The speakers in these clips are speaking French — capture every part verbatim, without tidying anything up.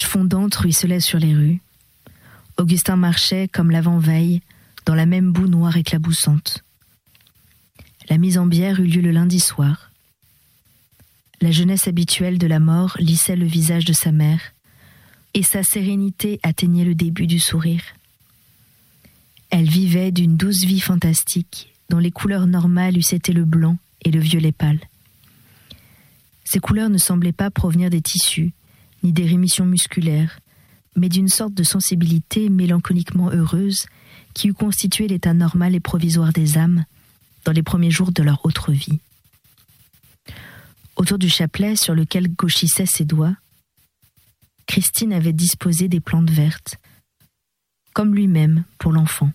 fondante ruisselait sur les rues. Augustin marchait comme l'avant-veille, dans la même boue noire éclaboussante. La mise en bière eut lieu le lundi soir. La jeunesse habituelle de la mort lissait le visage de sa mère, et sa sérénité atteignait le début du sourire. Elle vivait d'une douce vie fantastique, dont les couleurs normales eussent été le blanc et le violet pâle. Ces couleurs ne semblaient pas provenir des tissus, ni des rémissions musculaires, mais d'une sorte de sensibilité mélancoliquement heureuse qui eût constitué l'état normal et provisoire des âmes dans les premiers jours de leur autre vie. Autour du chapelet sur lequel gauchissaient ses doigts, Christine avait disposé des plantes vertes, comme lui-même pour l'enfant.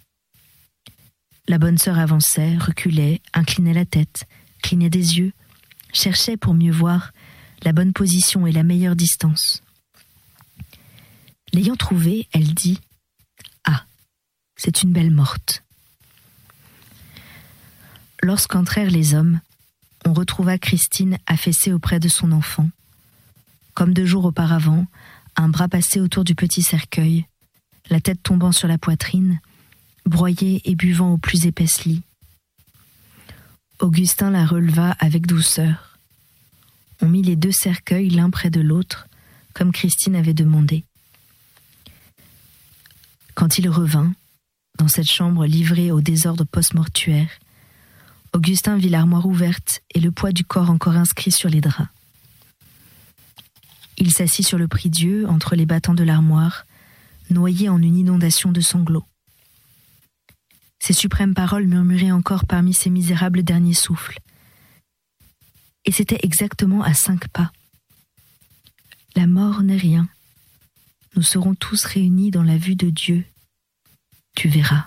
La bonne sœur avançait, reculait, inclinait la tête, clignait des yeux, cherchait pour mieux voir la bonne position et la meilleure distance. L'ayant trouvée, elle dit « Ah, c'est une belle morte ». Lorsqu'entrèrent les hommes, on retrouva Christine affaissée auprès de son enfant. Comme deux jours auparavant, un bras passé autour du petit cercueil, la tête tombant sur la poitrine, broyée et buvant au plus épaisse lit. Augustin la releva avec douceur. On mit les deux cercueils l'un près de l'autre, comme Christine avait demandé. Quand il revint, dans cette chambre livrée au désordre post-mortuaire, Augustin vit l'armoire ouverte et le poids du corps encore inscrit sur les draps. Il s'assit sur le prie-dieu entre les battants de l'armoire, noyé en une inondation de sanglots. Ces suprêmes paroles murmuraient encore parmi ses misérables derniers souffles. Et c'était exactement à cinq pas. La mort n'est rien. Nous serons tous réunis dans la vue de Dieu. Tu verras.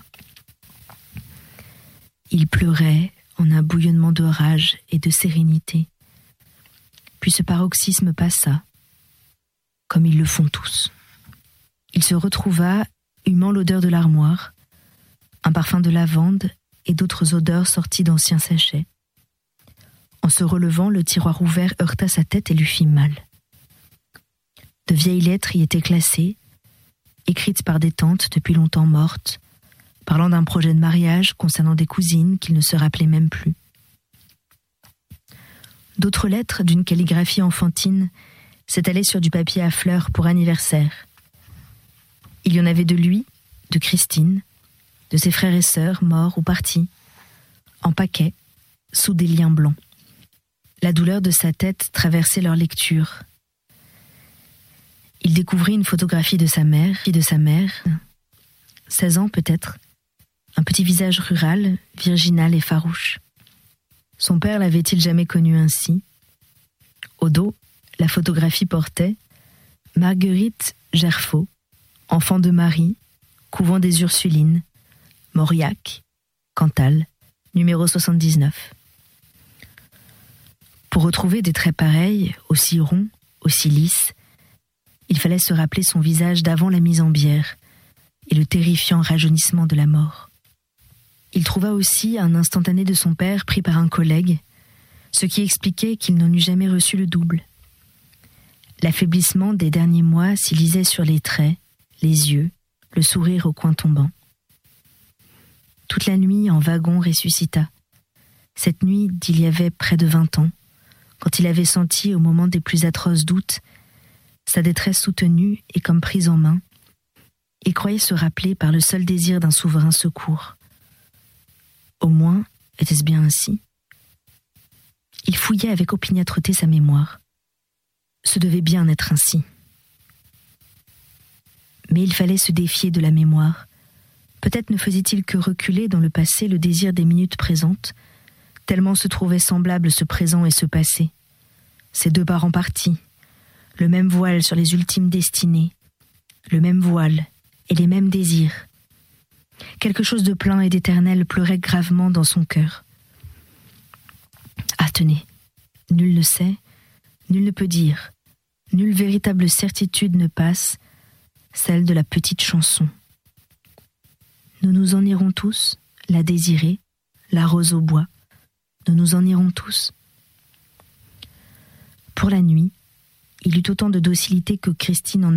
Il pleurait en un bouillonnement de rage et de sérénité. Puis ce paroxysme passa, comme ils le font tous. Il se retrouva, humant l'odeur de l'armoire, un parfum de lavande et d'autres odeurs sorties d'anciens sachets. En se relevant, le tiroir ouvert heurta sa tête et lui fit mal. De vieilles lettres y étaient classées, écrites par des tantes depuis longtemps mortes, parlant d'un projet de mariage concernant des cousines qu'il ne se rappelait même plus. D'autres lettres d'une calligraphie enfantine s'étalaient sur du papier à fleurs pour anniversaire. Il y en avait de lui, de Christine, de ses frères et sœurs morts ou partis, en paquets, sous des liens blancs. La douleur de sa tête traversait leur lecture. Il découvrit une photographie de sa mère, fille de sa mère, seize ans peut-être, un petit visage rural, virginal et farouche. Son père l'avait-il jamais connu ainsi? Au dos, la photographie portait Marguerite Gerfaut, enfant de Marie, couvent des Ursulines, Mauriac, Cantal, numéro soixante-dix-neuf. Pour retrouver des traits pareils, aussi ronds, aussi lisses, il fallait se rappeler son visage d'avant la mise en bière et le terrifiant rajeunissement de la mort. Il trouva aussi un instantané de son père pris par un collègue, ce qui expliquait qu'il n'en eût jamais reçu le double. L'affaiblissement des derniers mois s'y lisait sur les traits, les yeux, le sourire au coin tombant. Toute la nuit, en wagon, ressuscita. Cette nuit d'il y avait près de vingt ans, quand il avait senti, au moment des plus atroces doutes, sa détresse soutenue et comme prise en main, il croyait se rappeler par le seul désir d'un souverain secours. Au moins, était-ce bien ainsi? Il fouillait avec opiniâtreté sa mémoire. Ce devait bien être ainsi. Mais il fallait se défier de la mémoire. Peut-être ne faisait-il que reculer dans le passé le désir des minutes présentes, tellement se trouvaient semblables ce présent et ce passé. Ces deux parents partis, le même voile sur les ultimes destinées, le même voile et les mêmes désirs. Quelque chose de plein et d'éternel pleurait gravement dans son cœur. Ah, tenez, nul ne sait, nul ne peut dire, nulle véritable certitude ne passe, celle de la petite chanson. Nous nous en irons tous, la désirée, la rose au bois, nous nous en irons tous. Pour la nuit, il eut autant de docilité que Christine en